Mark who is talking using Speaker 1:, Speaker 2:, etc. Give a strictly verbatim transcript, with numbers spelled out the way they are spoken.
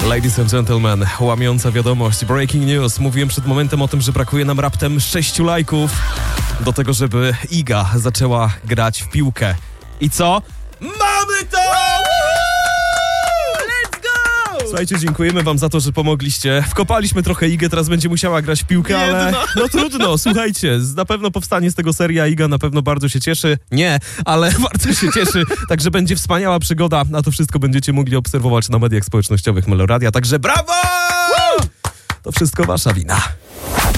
Speaker 1: Ladies and gentlemen, łamiąca wiadomość, breaking news. Mówiłem przed momentem o tym, że brakuje nam raptem sześciu lajków do tego, żeby Iga zaczęła grać w piłkę. I co? Mamy to!
Speaker 2: Let's go!
Speaker 1: Słuchajcie, dziękujemy wam za to, że pomogliście. Wkopaliśmy trochę Igę, teraz będzie musiała grać w piłkę, ale no trudno, słuchajcie, na pewno powstanie z tego seria, Iga na pewno bardzo się cieszy. Nie, ale bardzo się cieszy, także będzie wspaniała przygoda, a to wszystko będziecie mogli obserwować na mediach społecznościowych Meloradia, także brawo! To wszystko wasza wina.